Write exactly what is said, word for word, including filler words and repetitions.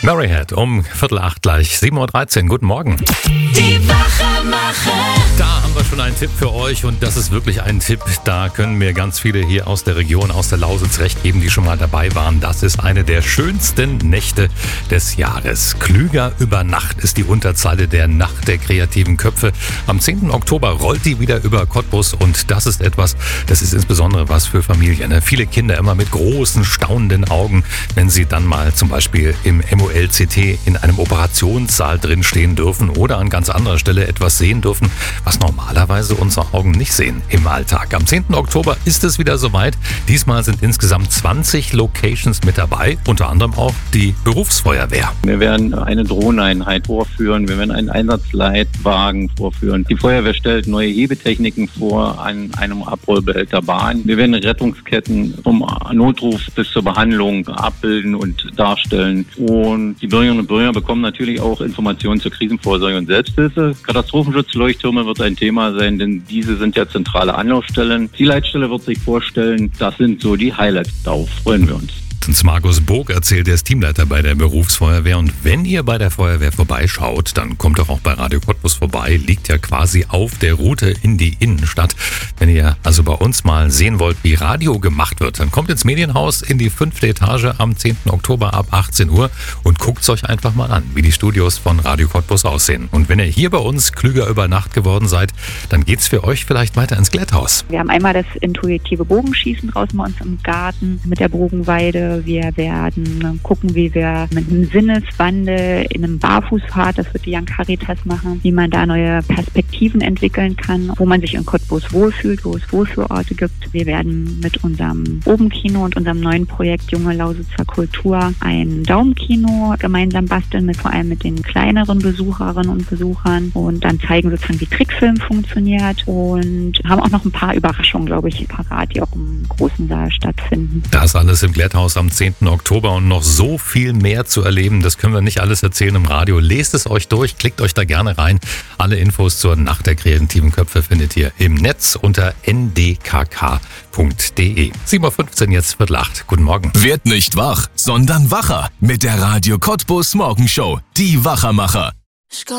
Maryhead um Viertel acht gleich, sieben Uhr dreizehn. Guten Morgen. Die Wachermacher. Da haben wir schon einen Tipp für euch und das ist wirklich ein Tipp. Da können mir ganz viele hier aus der Region, aus der Lausitz recht geben, die schon mal dabei waren. Das ist eine der schönsten Nächte des Jahres. Klüger über Nacht ist die Unterzeile der Nacht der kreativen Köpfe. Am zehnten Oktober rollt die wieder über Cottbus und das ist etwas, das ist insbesondere was für Familien. Ne? Viele Kinder immer mit großen, staunenden Augen, wenn sie dann mal zum Beispiel im M O L C T in einem Operationssaal drin stehen dürfen oder an ganz anderer Stelle etwas sehen dürfen, was normalerweise unsere Augen nicht sehen im Alltag. Am zehnten Oktober ist es wieder soweit. Diesmal sind insgesamt zwanzig Locations mit dabei, unter anderem auch die Berufsfeuerwehr. Wir werden eine Drohneneinheit vorführen, wir werden einen Einsatzleitwagen vorführen. Die Feuerwehr stellt neue Hebetechniken vor an einem Abrollbehälter Bahn. Wir werden Rettungsketten vom Notruf bis zur Behandlung abbilden und darstellen. Und die Bürgerinnen und Bürger bekommen natürlich auch Informationen zur Krisenvorsorge und Selbsthilfe. Katastrophenschutzleuchttürme wird ein Thema sein, denn diese sind ja zentrale Anlaufstellen. Die Leitstelle wird sich vorstellen, das sind so die Highlights. Darauf freuen wir uns. Uns Markus Burg erzählt, er ist Teamleiter bei der Berufsfeuerwehr. Und wenn ihr bei der Feuerwehr vorbeischaut, dann kommt doch auch bei Radio Cottbus vorbei. Liegt ja quasi auf der Route in die Innenstadt. Wenn ihr also bei uns mal sehen wollt, wie Radio gemacht wird, dann kommt ins Medienhaus in die fünfte Etage am zehnten Oktober ab achtzehn Uhr und guckt es euch einfach mal an, wie die Studios von Radio Cottbus aussehen. Und wenn ihr hier bei uns klüger über Nacht geworden seid, dann geht's für euch vielleicht weiter ins Glätthaus. Wir haben einmal das intuitive Bogenschießen draußen bei uns im Garten mit der Bogenweide. Wir werden gucken, wie wir mit einem Sinneswandel in einem Barfußpfad, das wird die Young Caritas machen, wie man da neue Perspektiven entwickeln kann, wo man sich in Cottbus wohlfühlt, wo es Wohlfühlorte gibt. Wir werden mit unserem Obenkino und unserem neuen Projekt Junge Lausitzer Kultur ein Daumenkino gemeinsam basteln, mit vor allem mit den kleineren Besucherinnen und Besuchern und dann zeigen sozusagen, wie Trickfilm funktioniert und haben auch noch ein paar Überraschungen, glaube ich, parat, die auch im großen Saal stattfinden. Das alles im Glätthaus am zehnten Oktober und noch so viel mehr zu erleben. Das können wir nicht alles erzählen im Radio. Lest es euch durch, klickt euch da gerne rein. Alle Infos zur Nacht der kreativen Köpfe findet ihr im Netz unter n d k k punkt d e. sieben Uhr fünfzehn, jetzt Viertel acht. Guten Morgen. Werd nicht wach, sondern wacher mit der Radio Cottbus Morgenshow. Die Wachermacher.